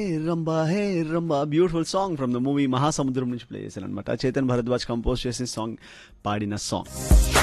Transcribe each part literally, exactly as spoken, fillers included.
Rumba hey rumba beautiful song from the movie మహాసముద్రం నుంచి play చేశాను అనమాట. చేతన్ భరద్వాజ్ కంపోజ్ చేసిన సాంగ్, పాడిన సాంగ్.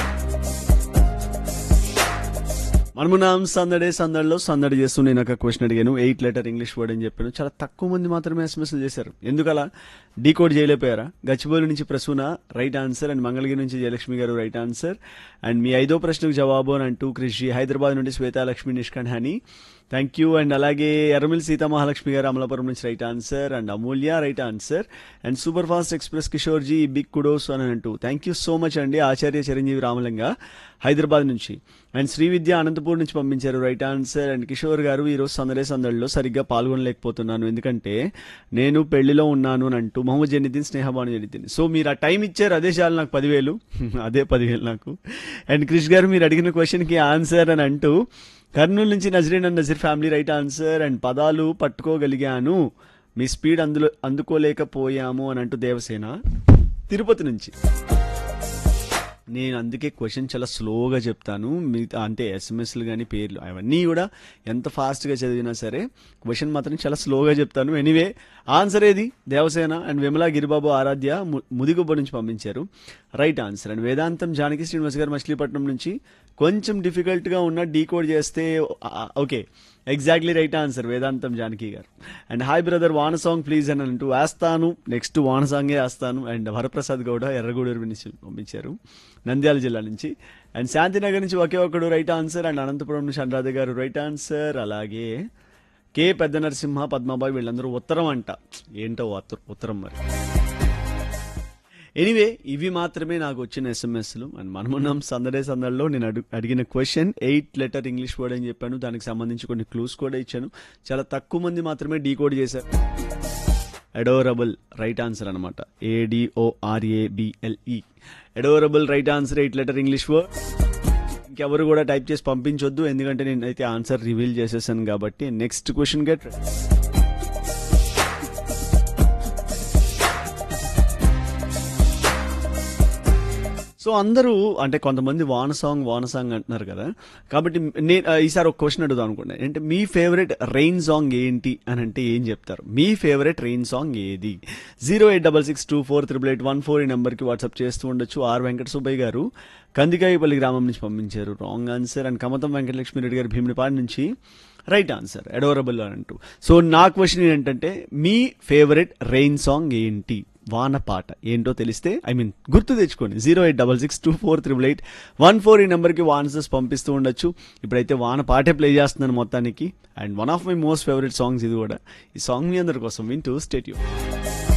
మనమున్నాం సందడే సందడిలో. సందడి చేస్తూ నేను ఒక క్వశ్చన్ అడిగాను, ఎయిట్ లెటర్ ఇంగ్లీష్ వర్డ్ అని చెప్పాను. చాలా తక్కువ మంది మాత్రమే ఎస్ఎంఎస్లు చేశారు. ఎందుకలా? డీకోడ్ చేయలేకపోయారా? గచ్చిబౌలి నుంచి Prasuna right answer, and Mangalagiri నుంచి జయలక్ష్మి గారు రైట్ ఆన్సర్. అండ్ మీ ఐదో ప్రశ్నకు జవాబు అని అంటూ కృషి, హైదరాబాద్ నుండి Swetha Lakshmi నిష్కన్ honey thank you. And అలాగే ఎర్రమిల్ సీతామహాలక్ష్మి గారు అమలాపురం నుంచి right answer, and Amulya right answer. And super fast express కిషోర్జీ big kudos అని అంటూ థ్యాంక్ యూ సో మచ్ అండి. ఆచార్య చిరంజీవి రామలింగ హైదరాబాద్ నుంచి. అండ్ శ్రీవిద్య అనంతపూర్ నుంచి పంపించారు రైట్ ఆన్సర్. అండ్ కిషోర్ గారు ఈరోజు సందడే సందడిలో సరిగ్గా పాల్గొనలేకపోతున్నాను ఎందుకంటే నేను పెళ్లిలో ఉన్నాను అని అంటూ మహమ్మద్ జనిద్దీన్ స్నేహబాను జనిద్దీన్. సో మీరు ఆ టైం ఇచ్చారు, అదే చాలు నాకు పదివేలు, అదే పదివేలు నాకు. అండ్ క్రిష్ గారు మీరు అడిగిన క్వశ్చన్కి ఆన్సర్ అని అంటూ కర్నూలు నుంచి Nazreen and Nazir family right answer. And పదాలు పట్టుకోగలిగాను, మీ స్పీడ్ అందులో అందుకోలేకపోయాము అని అంటూ దేవసేన తిరుపతి నుంచి. నేను అందుకే క్వశ్చన్ చాలా స్లోగా చెప్తాను, మిగతా అంటే ఎస్ఎంఎస్లు కానీ పేర్లు అవన్నీ కూడా ఎంత ఫాస్ట్గా చదివినా సరే క్వశ్చన్ మాత్రం చాలా స్లోగా చెప్తాను. ఎనీవే ఆన్సర్ ఏది? దేవసేన అండ్ విమలా గిరిబాబు ఆరాధ్య ముదిగుబ్బ నుంచి పంపించారు రైట్ ఆన్సర్. అండ్ వేదాంతం జానకి శ్రీనివాస్ గారు మచిలీపట్నం నుంచి కొంచెం డిఫికల్ట్గా ఉన్న డీకోడ్ చేస్తే ఓకే, ఎగ్జాక్ట్లీ రైట్ ఆన్సర్ వేదాంతం జానకి గారు. అండ్ హాయ్ బ్రదర్ వాన సాంగ్ ప్లీజ్ అని అంటూ వేస్తాను, నెక్స్ట్ వాన సాంగే వేస్తాను. అండ్ వరప్రసాద్ గౌడ ఎర్రగూడూరు నుంచి పంపించారు నంద్యాల జిల్లా నుంచి. అండ్ శాంతినగర్ నుంచి ఒకే ఒక్కడు రైట్ ఆన్సర్. అండ్ అనంతపురం నుంచి అనురాధ గారు రైట్ ఆన్సర్. అలాగే కే పెద్ద నరసింహ పద్మాబాయి వీళ్ళందరూ ఉత్తరం అంట, ఏంటో ఉత్తరం మరి. ఎనీవే ఇవి మాత్రమే నాకు వచ్చిన ఎస్ఎంఎస్లు. అండ్ మనమున్నాం సందడే సందడిలో. నేను అడుగు అడిగిన question eight letter English word అని చెప్పాను, దానికి సంబంధించి కొన్ని క్లూస్ కూడా ఇచ్చాను. చాలా తక్కువ మంది మాత్రమే డీకోడ్ చేశారు. అడోరబుల్ రైట్ ఆన్సర్ అనమాట, ఏడిఓఆర్ఏబిఎల్ఈ adorable right answer, eight letter English word. ఇంకెవరు కూడా టైప్ చేసి పంపించొద్దు, ఎందుకంటే నేనైతే ఆన్సర్ రివీల్ చేసేసాను కాబట్టి. Next question get. సో అందరూ అంటే కొంతమంది వాన సాంగ్ వాన సాంగ్ అంటున్నారు కదా, కాబట్టి నేను ఈసారి ఒక క్వశ్చన్ అడుగుదాం అనుకున్నాను. అంటే మీ ఫేవరెట్ రెయిన్ సాంగ్ ఏంటి అని అంటే ఏం చెప్తారు? మీ ఫేవరెట్ రెయిన్ సాంగ్ ఏది? Zero eight double six two four triple eight one four ఈ నెంబర్కి వాట్సాప్ చేస్తూ ఉండొచ్చు. ఆర్ వెంకట సుబ్బయ్య గారు కందికాయపల్లి గ్రామం నుంచి పంపించారు wrong answer. And Kamatham Venkatalakshmi Reddy గారు భీమినిపాడు నుంచి రైట్ ఆన్సర్, అడోరబుల్ అని అంటూ. సో నా క్వశ్చన్ ఏంటంటే మీ ఫేవరెట్ రెయిన్ సాంగ్ ఏంటి? వాన పాట ఏంటో తెలిస్తే ఐ మీన్ గుర్తు తెచ్చుకోండి. Zero eight double six two four triple eight one four ఈ నెంబర్కి ఆన్సర్స్ పంపిస్తూ ఉండొచ్చు. ఇప్పుడైతే వాన పాటే ప్లే చేస్తున్నాను మొత్తానికి. And one of my most favourite songs ఇది కూడా. ఈ సాంగ్ మీ అందరి కోసం వింటూ స్టే ట్యూన్.